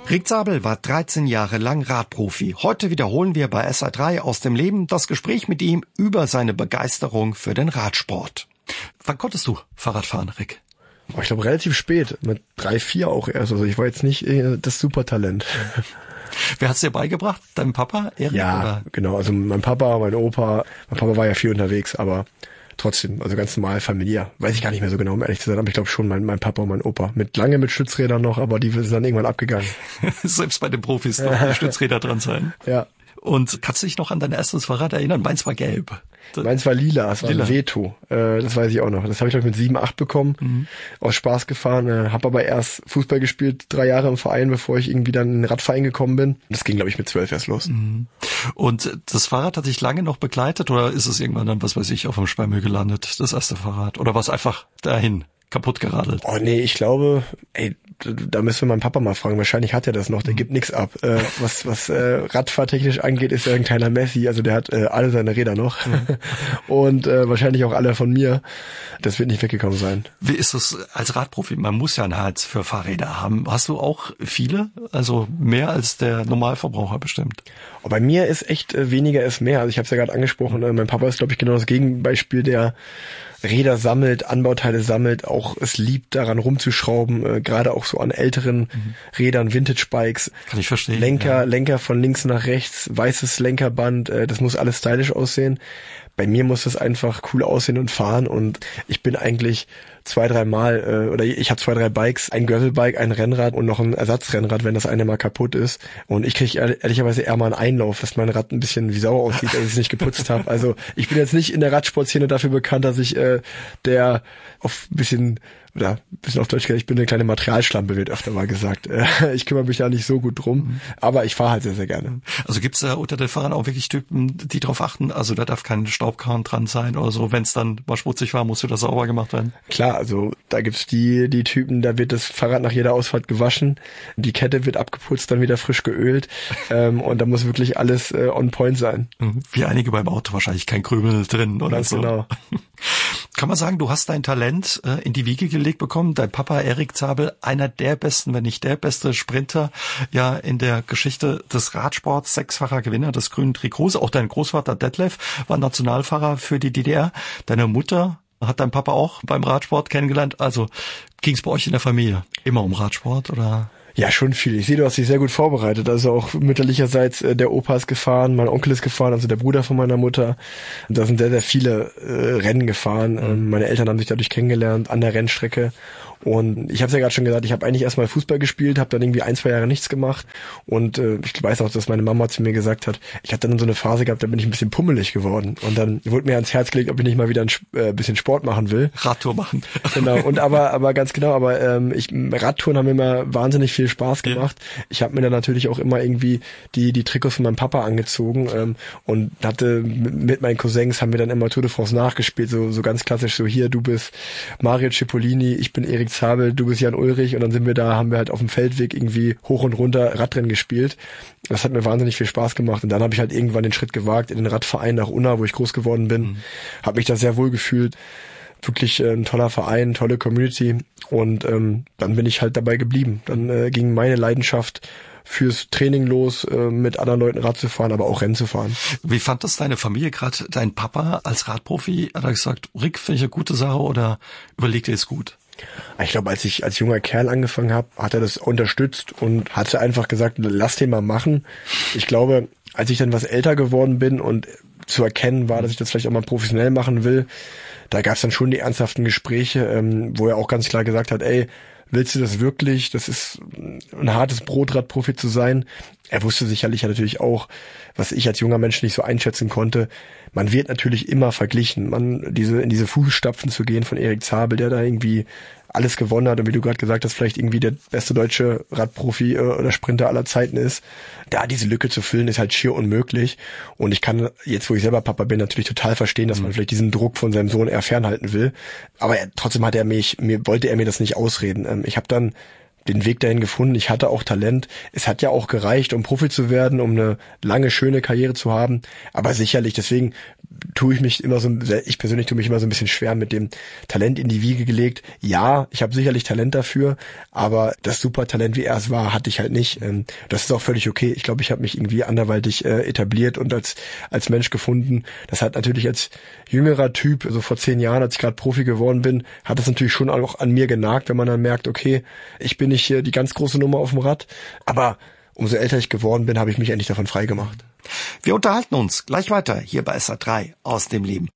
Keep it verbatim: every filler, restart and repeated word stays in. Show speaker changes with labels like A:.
A: Rick Zabel war dreizehn Jahre lang Radprofi. Heute wiederholen wir bei S R drei aus dem Leben das Gespräch mit ihm über seine Begeisterung für den Radsport. Wann konntest du Fahrrad fahren, Rick?
B: Ich glaube relativ spät, mit drei, vier auch erst. Also ich war jetzt nicht äh, das Supertalent.
A: Wer hat's dir beigebracht? Dein Papa, Erik?
B: Ja,
A: oder?
B: Genau. Also mein Papa, mein Opa. Mein Papa war ja viel unterwegs, aber trotzdem, also ganz normal familiär. Weiß ich gar nicht mehr so genau, um ehrlich zu sein, aber ich glaube schon mein, mein Papa und mein Opa. Mit lange mit Stützrädern noch, aber die sind dann irgendwann abgegangen.
A: Selbst bei den Profis noch Stützräder dran sein.
B: Ja.
A: Und kannst du dich noch an dein erstes Fahrrad erinnern? Meins war gelb.
B: Meins war lila, es war lila. Ein Veto. Äh, das weiß ich auch noch. Das habe ich, glaube ich, mit sieben, acht bekommen. Mhm. Aus Spaß gefahren. Äh, habe aber erst Fußball gespielt, drei Jahre im Verein, bevor ich irgendwie dann in den Radverein gekommen bin. Das ging, glaube ich, mit zwölf erst los.
A: Mhm. Und das Fahrrad hat dich lange noch begleitet oder ist es irgendwann dann, was weiß ich, auf dem Sperrmüll gelandet, das erste Fahrrad? Oder war es einfach dahin? Kaputt geradelt?
B: Oh nee, ich glaube, ey, da müssen wir meinen Papa mal fragen. Wahrscheinlich hat er das noch. Der gibt nichts ab. Äh, was was äh, Radfahrtechnisch angeht, ist er ein kleiner Messi. Also der hat äh, alle seine Räder noch. Mhm. Und äh, wahrscheinlich auch alle von mir. Das wird nicht weggekommen sein.
A: Wie ist es als Radprofi? Man muss ja ein Herz für Fahrräder haben. Hast du auch viele? Also mehr als der Normalverbraucher bestimmt?
B: Oh, bei mir ist echt äh, weniger ist mehr. Also ich habe es ja gerade angesprochen. Äh, mein Papa ist, glaube ich, genau das Gegenbeispiel, der Räder sammelt, Anbauteile sammelt, auch es liebt, daran rumzuschrauben, äh, gerade auch so an älteren mhm. Rädern, Vintage-Bikes.
A: Kann ich verstehen.
B: Lenker,
A: ja.
B: Lenker von links nach rechts, weißes Lenkerband, äh, das muss alles stylisch aussehen. Bei mir muss das einfach cool aussehen und fahren und ich bin eigentlich zwei, drei Mal, äh, oder ich habe zwei, drei Bikes, ein Gravelbike, ein Rennrad und noch ein Ersatzrennrad, wenn das eine mal kaputt ist. Und ich kriege ehrlich, ehrlicherweise eher mal einen Einlauf, dass mein Rad ein bisschen wie Sau aussieht, als ich es nicht geputzt habe. Also ich bin jetzt nicht in der Radsportszene dafür bekannt, dass ich äh, der auf ein bisschen, oder ein bisschen auf Deutsch gesagt, ich bin eine kleine Materialschlampe, wird öfter mal gesagt. Ich kümmere mich da nicht so gut drum, aber ich fahre halt sehr, sehr gerne.
A: Also gibt's da unter den Fahrern auch wirklich Typen, die drauf achten? Also da darf kein Staubkorn dran sein oder so. Wenn es dann mal schmutzig war, muss wieder sauber gemacht werden?
B: Klar, also da gibt's die die Typen, da wird das Fahrrad nach jeder Ausfahrt gewaschen, die Kette wird abgeputzt, dann wieder frisch geölt ähm, und da muss wirklich alles äh, on point sein.
A: Wie einige beim Auto wahrscheinlich, kein Krümel drin oder
B: Ganz
A: so.
B: Genau.
A: Kann man sagen, du hast dein Talent äh, in die Wiege gelegt bekommen. Dein Papa Erik Zabel, einer der besten, wenn nicht der beste Sprinter ja in der Geschichte des Radsports, sechsfacher Gewinner des grünen Trikots. Auch dein Großvater Detlef war Nationalfahrer für die D D R. Deine Mutter hat dein Papa auch beim Radsport kennengelernt. Also ging es bei euch in der Familie immer um Radsport oder?
B: Ja, schon viel. Ich sehe, du hast dich sehr gut vorbereitet. Also auch mütterlicherseits, äh, der Opa ist gefahren, mein Onkel ist gefahren, also der Bruder von meiner Mutter. Da sind sehr, sehr viele äh, Rennen gefahren. Mhm. Ähm, meine Eltern haben sich dadurch kennengelernt an der Rennstrecke. Und ich habe es ja gerade schon gesagt, ich habe eigentlich erstmal Fußball gespielt, habe dann irgendwie ein, zwei Jahre nichts gemacht. Und äh, ich weiß auch, dass meine Mama zu mir gesagt hat, ich habe dann so eine Phase gehabt, da bin ich ein bisschen pummelig geworden. Und dann wurde mir ans Herz gelegt, ob ich nicht mal wieder ein äh, bisschen Sport machen will.
A: Radtour machen.
B: Genau, und aber aber ganz genau, aber ähm, ich Radtouren haben mir immer wahnsinnig viel Spaß gemacht. Ja. Ich habe mir dann natürlich auch immer irgendwie die die Trikots von meinem Papa angezogen ähm, und hatte mit meinen Cousins haben wir dann immer Tour de France nachgespielt, so so ganz klassisch, so hier, du bist Mario Cipollini, ich bin Erik Zabel, du bist Jan Ulrich und dann sind wir da, haben wir halt auf dem Feldweg irgendwie hoch und runter Radrennen gespielt. Das hat mir wahnsinnig viel Spaß gemacht und dann habe ich halt irgendwann den Schritt gewagt in den Radverein nach Unna, wo ich groß geworden bin, mhm. habe mich da sehr wohl gefühlt. Wirklich äh, ein toller Verein, tolle Community und ähm, dann bin ich halt dabei geblieben. Dann äh, ging meine Leidenschaft fürs Training los, äh, mit anderen Leuten Rad zu fahren, aber auch Rennen zu fahren.
A: Wie fand das deine Familie, gerade dein Papa als Radprofi? Hat er gesagt, Rick, finde ich eine gute Sache oder überlegt ihr es gut?
B: Ich glaube, als ich als junger Kerl angefangen habe, hat er das unterstützt und hatte einfach gesagt, lass den mal machen. Ich glaube, als ich dann was älter geworden bin und zu erkennen war, dass ich das vielleicht auch mal professionell machen will, da gab es dann schon die ernsthaften Gespräche, ähm, wo er auch ganz klar gesagt hat, ey, willst du das wirklich? Das ist ein hartes Brot, Radprofi zu sein. Er wusste sicherlich ja natürlich auch, was ich als junger Mensch nicht so einschätzen konnte. Man wird natürlich immer verglichen. Man, diese, in diese Fußstapfen zu gehen von Erik Zabel, der da irgendwie alles gewonnen hat und wie du gerade gesagt hast, vielleicht irgendwie der beste deutsche Radprofi oder Sprinter aller Zeiten ist. Da diese Lücke zu füllen, ist halt schier unmöglich. Und ich kann jetzt, wo ich selber Papa bin, natürlich total verstehen, dass man vielleicht diesen Druck von seinem Sohn eher fernhalten will. Aber er, trotzdem hat er mich, mir wollte er mir das nicht ausreden. Ich habe dann den Weg dahin gefunden. Ich hatte auch Talent. Es hat ja auch gereicht, um Profi zu werden, um eine lange, schöne Karriere zu haben. Aber sicherlich, deswegen tue ich mich immer so, ich persönlich tue mich immer so ein bisschen schwer mit dem Talent in die Wiege gelegt. Ja, ich habe sicherlich Talent dafür, aber das Supertalent, wie er es war, hatte ich halt nicht. Das ist auch völlig okay. Ich glaube, ich habe mich irgendwie anderweitig etabliert und als als Mensch gefunden. Das hat natürlich als jüngerer Typ, also vor zehn Jahren, als ich gerade Profi geworden bin, hat das natürlich schon auch an mir genagt, wenn man dann merkt, okay, ich bin nicht die ganz große Nummer auf dem Rad, aber umso älter ich geworden bin, habe ich mich endlich davon frei gemacht.
A: Wir unterhalten uns gleich weiter hier bei S R drei aus dem Leben.